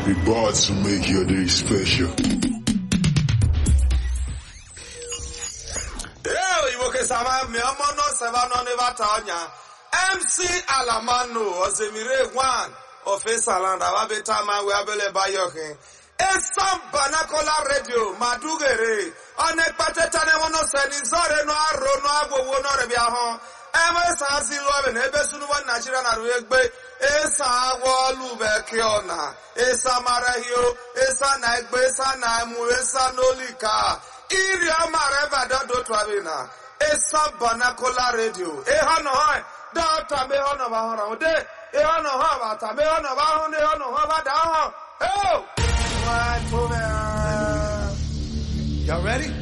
be bought to make your day special. MC Alamano Osemire one of Esaland Ababetama Wabele Bayoke. Esam Banakola Radio Madugere on a patetane one of Senizore no Arono Abo no Rebiaho. MS Asilu and Ebesunu Natural Arwegbe. Esa Walube Kiona. Esa Marahio. Esa Nagbe. Esa Namu. Esa Nolika. Iria Mareba Dodo Travina. Esa Banakola Radio. Ehano Hoi. Data Mehono Mahona de. Ehano Havata. Mehono Mahone. Ehano Havata. Oh! Y'all ready?